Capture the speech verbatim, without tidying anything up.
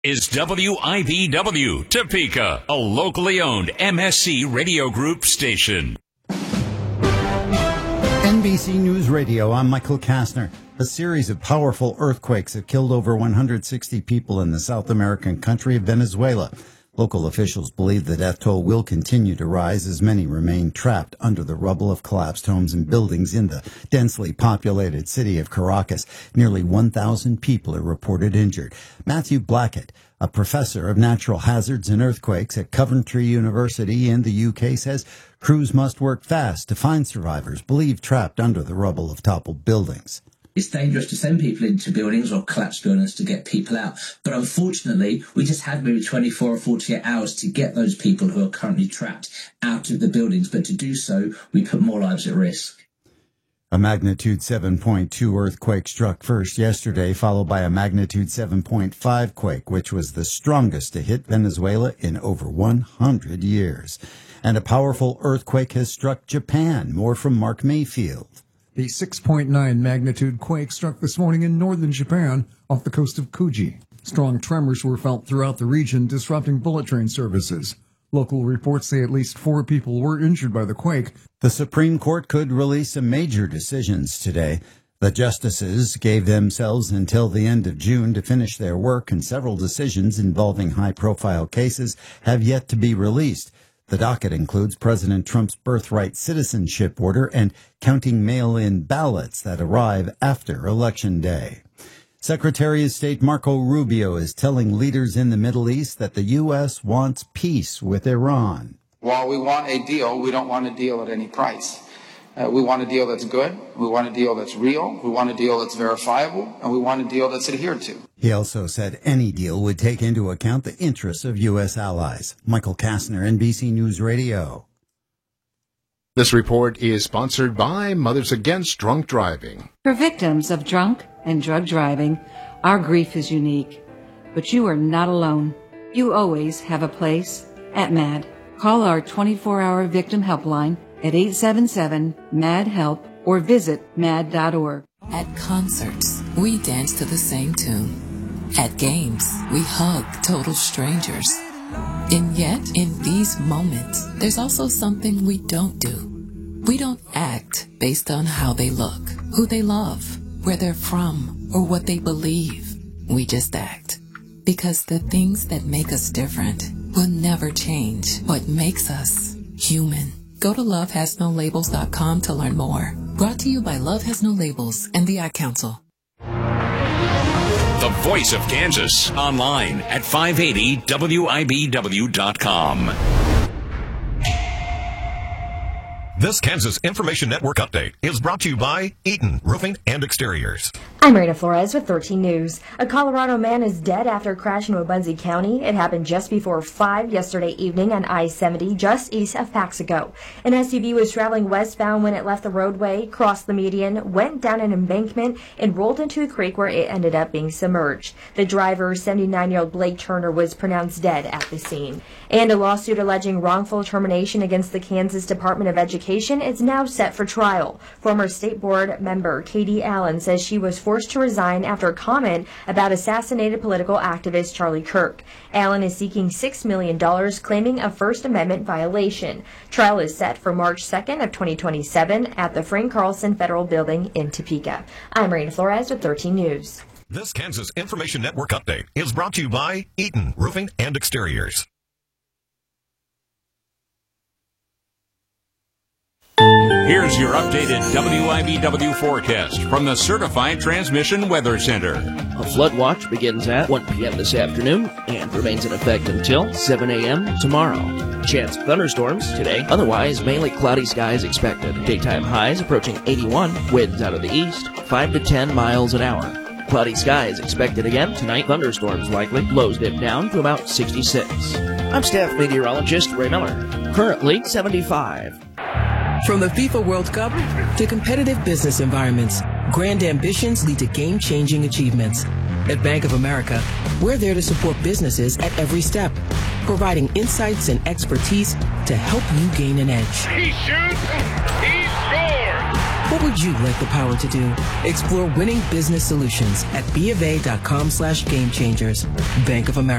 Is W I B W Topeka, a locally owned M S C Radio Group station. N B C News Radio, I'm Michael Kastner. A series of powerful earthquakes have killed over one hundred sixty people in the South American country of Venezuela. Local officials believe the death toll will continue to rise as many remain trapped under the rubble of collapsed homes and buildings in the densely populated city of Caracas. Nearly one thousand people are reported injured. Matthew Blackett, a professor of natural hazards and earthquakes at Coventry University in the U K, says crews must work fast to find survivors believed trapped under the rubble of toppled buildings. It's dangerous to send people into buildings or collapsed buildings to get people out. But unfortunately, we just had maybe twenty-four or forty-eight hours to get those people who are currently trapped out of the buildings. But to do so, we put more lives at risk. A magnitude seven point two earthquake struck first yesterday, followed by a magnitude seven point five quake, which was the strongest to hit Venezuela in over one hundred years. And a powerful earthquake has struck Japan. More from Mark Mayfield. A six point nine magnitude quake struck this morning in northern Japan off the coast of Kuji. Strong tremors were felt throughout the region, disrupting bullet train services. Local reports say at least four people were injured by the quake. The Supreme Court could release some major decisions today. The justices gave themselves until the end of June to finish their work, and several decisions involving high-profile cases have yet to be released. The docket includes President Trump's birthright citizenship order and counting mail-in ballots that arrive after Election Day. Secretary of State Marco Rubio is telling leaders in the Middle East that the U S wants peace with Iran. While we want a deal, we don't want a deal at any price. Uh, we want a deal that's good, we want a deal that's real, we want a deal that's verifiable, and we want a deal that's adhered to. He also said any deal would take into account the interests of U S allies. Michael Kastner, N B C News Radio. This report is sponsored by Mothers Against Drunk Driving. For victims of drunk and drug driving, our grief is unique, but you are not alone. You always have a place at MAD. Call our twenty-four hour victim helpline at eight seven seven, M A D, HELP or visit mad dot org. At concerts, we dance to the same tune. At games, we hug total strangers. And yet, in these moments, there's also something we don't do. We don't act based on how they look, who they love, where they're from, or what they believe. We just act. Because the things that make us different will never change what makes us human. Go to love has no labels dot com to learn more. Brought to you by Love Has No Labels and the Ad Council. The Voice of Kansas, online at five eighty W I B W dot com. This Kansas Information Network update is brought to you by Eaton Roofing and Exteriors. I'm Marina Flores with thirteen News. A Colorado man is dead after a crash in Wabunsee County. It happened just before five yesterday evening on I seventy, just east of Paxico. An S U V was traveling westbound when it left the roadway, crossed the median, went down an embankment, and rolled into a creek where it ended up being submerged. The driver, seventy-nine-year-old Blake Turner, was pronounced dead at the scene. And a lawsuit alleging wrongful termination against the Kansas Department of Education is now set for trial. Former State Board member Katie Allen says she was forced to resign after a comment about assassinated political activist Charlie Kirk. Allen is seeking six million dollars, claiming a First Amendment violation. Trial is set for March second of twenty twenty-seven at the Frank Carlson Federal Building in Topeka. I'm Marina Flores with thirteen News. This Kansas Information Network update is brought to you by Eaton Roofing and Exteriors. Here's your updated W I B W forecast from the Certified Transmission Weather Center. A flood watch begins at one p.m. this afternoon and remains in effect until seven a.m. tomorrow. Chance of thunderstorms today, otherwise mainly cloudy skies expected. Daytime highs approaching eighty-one, winds out of the east, five to ten miles an hour. Cloudy skies expected again tonight, thunderstorms likely. Lows dip down to about sixty-six. I'm staff meteorologist Ray Miller. Currently seventy-five. From the FIFA World Cup to competitive business environments, grand ambitions lead to game-changing achievements. At Bank of America, we're there to support businesses at every step, providing insights and expertise to help you gain an edge. He shoots, he scores! What would you like the power to do? Explore winning business solutions at B of A dot com slash game changers. Bank of America.